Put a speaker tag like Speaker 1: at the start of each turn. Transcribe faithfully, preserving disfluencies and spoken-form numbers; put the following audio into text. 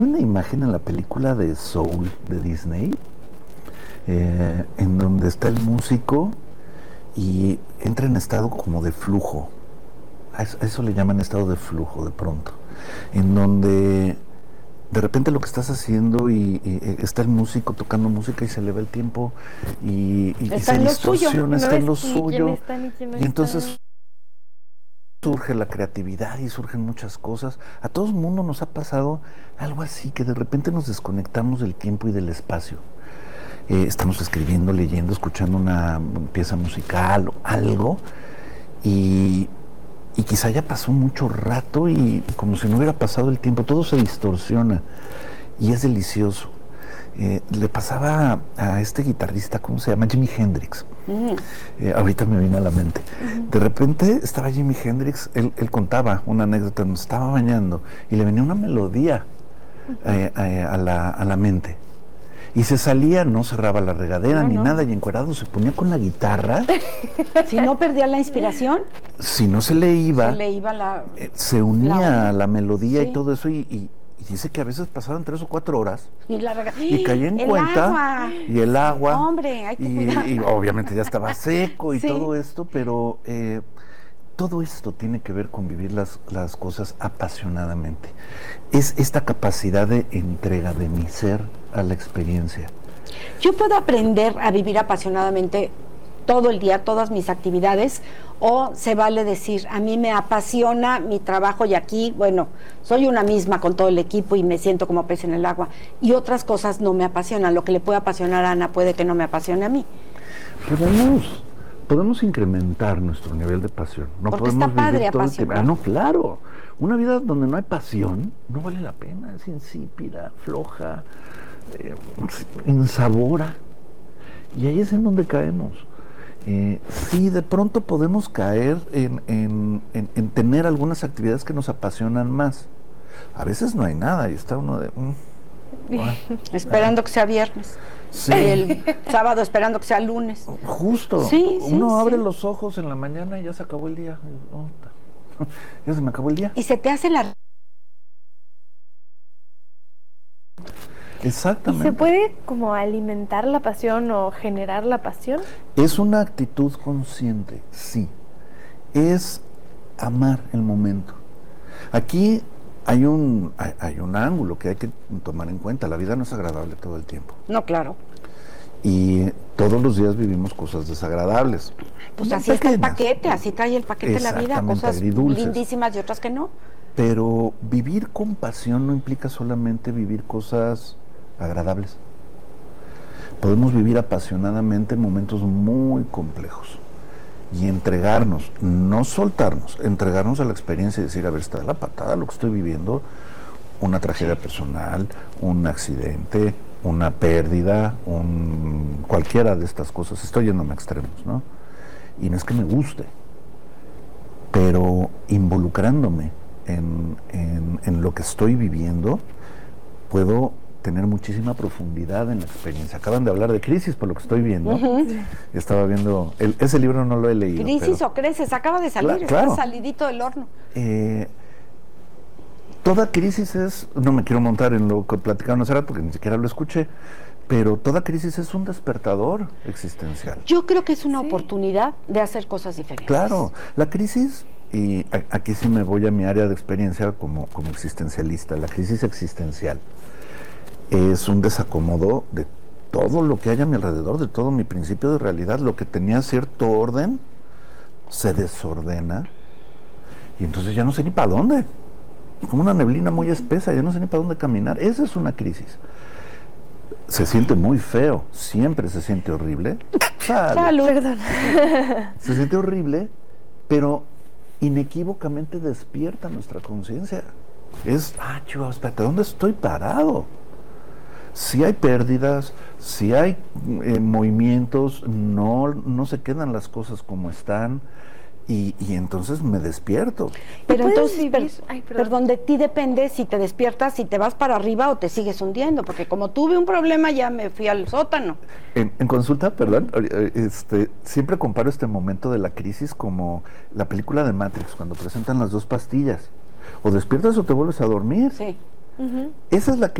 Speaker 1: una imagen en la película de Soul de Disney, eh, en donde está el músico y entra en estado como de flujo. A eso, a eso le llaman estado de flujo de pronto, en donde de repente lo que estás haciendo y, y, y está el músico tocando música y se le va el tiempo y, y, y se distorsiona, está en lo suyo, y entonces surge la creatividad y surgen muchas cosas. A todo el mundo nos ha pasado algo así, que de repente nos desconectamos del tiempo y del espacio. Eh, estamos escribiendo, leyendo, escuchando una pieza musical o algo, y, y quizá ya pasó mucho rato y como si no hubiera pasado el tiempo, todo se distorsiona y es delicioso. Eh, le pasaba a, a este guitarrista, ¿cómo se llama? Jimi Hendrix. Uh-huh. Eh, ahorita me vino a la mente. Uh-huh. De repente estaba Jimi Hendrix, él, él contaba una anécdota, nos estaba bañando y le venía una melodía eh, eh, a, la, a la mente. Y se salía, no cerraba la regadera no, ni no. nada, y encuerado se ponía con la guitarra.
Speaker 2: Si no perdía la inspiración.
Speaker 1: Si no se le iba,
Speaker 2: se, le iba la,
Speaker 1: eh, se unía
Speaker 2: la,
Speaker 1: a la melodía, sí. Y todo eso, y, y Y dice que a veces pasaban tres o cuatro horas
Speaker 2: y, la rega...
Speaker 1: y caía en
Speaker 2: el
Speaker 1: cuenta
Speaker 2: agua.
Speaker 1: y el agua
Speaker 2: hombre hay que
Speaker 1: y, y obviamente ya estaba seco y sí. Todo esto, pero eh, todo esto tiene que ver con vivir las, las cosas apasionadamente. Es esta capacidad de entrega de mi ser a la experiencia.
Speaker 2: Yo puedo aprender a vivir apasionadamente todo el día, todas mis actividades, o se vale decir, a mí me apasiona mi trabajo y aquí, bueno, soy una misma con todo el equipo y me siento como pez en el agua, y otras cosas no me apasionan. Lo que le puede apasionar a Ana puede que no me apasione a mí.
Speaker 1: Podemos, podemos incrementar nuestro nivel de pasión. No
Speaker 2: Porque
Speaker 1: podemos
Speaker 2: está padre
Speaker 1: vivir todo el
Speaker 2: apasionar.
Speaker 1: Ah, no, claro. Una vida donde no hay pasión no vale la pena, es insípida, floja, eh, insabora. Y ahí es en donde caemos. Eh, sí, de pronto podemos caer en, en, en, en tener algunas actividades que nos apasionan más. A veces no hay nada y está uno de... Mm,
Speaker 2: bueno, esperando ah. que sea viernes.
Speaker 1: Sí.
Speaker 2: El sábado esperando que sea lunes.
Speaker 1: Justo.
Speaker 2: Sí, sí,
Speaker 1: uno
Speaker 2: sí.
Speaker 1: abre los ojos en la mañana y ya se acabó el día. Oh, ya se me acabó el día.
Speaker 2: Y se te hace la...
Speaker 1: Exactamente.
Speaker 3: ¿Y se puede como alimentar la pasión o generar la pasión?
Speaker 1: Es una actitud consciente, sí. Es amar el momento. Aquí hay un, hay, hay un ángulo que hay que tomar en cuenta. La vida no es agradable todo el tiempo.
Speaker 2: No, claro.
Speaker 1: Y todos los días vivimos cosas desagradables.
Speaker 2: Pues así está el paquete, así trae el paquete de la vida. Cosas
Speaker 1: agridulces.
Speaker 2: Lindísimas y otras que no.
Speaker 1: Pero vivir con pasión no implica solamente vivir cosas agradables. Podemos vivir apasionadamente en momentos muy complejos y entregarnos, no soltarnos, entregarnos a la experiencia y decir, a ver, está de la patada lo que estoy viviendo, una tragedia personal, un accidente, una pérdida, un, cualquiera de estas cosas. Estoy yéndome a extremos, ¿no? Y no es que me guste, pero involucrándome en, en, en lo que estoy viviendo, puedo tener muchísima profundidad en la experiencia. Acaban de hablar de Crisis, por lo que estoy viendo. Uh-huh. Estaba viendo, el, ese libro no lo he leído.
Speaker 2: Crisis
Speaker 1: pero,
Speaker 2: o Creces, acaba de salir,
Speaker 1: la, claro,
Speaker 2: está salidito del horno.
Speaker 1: Eh, toda crisis es, no me quiero montar en lo que platicaron hace rato, porque ni siquiera lo escuché, pero toda crisis es un despertador existencial.
Speaker 2: Yo creo que es una
Speaker 3: sí.
Speaker 2: oportunidad de hacer cosas diferentes.
Speaker 1: Claro, la crisis, y a, aquí sí me voy a mi área de experiencia como, como existencialista, la crisis existencial es un desacomodo de todo lo que hay a mi alrededor, de todo mi principio de realidad. Lo que tenía cierto orden se desordena y entonces ya no sé ni para dónde. Como una neblina muy espesa, ya no sé ni para dónde caminar. Esa es una crisis. Se siente muy feo, siempre se siente horrible. Sale.
Speaker 3: Salud, perdón.
Speaker 1: Se siente horrible, pero inequívocamente despierta nuestra conciencia. Es, ah, chicos, espérate, ¿dónde estoy parado? Si hay pérdidas, si hay eh, movimientos, no, no se quedan las cosas como están, y, y entonces me despierto.
Speaker 2: Pero entonces,
Speaker 3: vivir?
Speaker 2: per,
Speaker 3: Ay, perdón.
Speaker 2: perdón, de ti depende si te despiertas, si te vas para arriba o te sigues hundiendo, porque como tuve un problema ya me fui al sótano.
Speaker 1: En, en consulta, perdón, este, siempre comparo este momento de la crisis como la película de Matrix, cuando presentan las dos pastillas. O despiertas o te vuelves a dormir.
Speaker 2: Sí.
Speaker 3: Ujú.
Speaker 1: Esa es la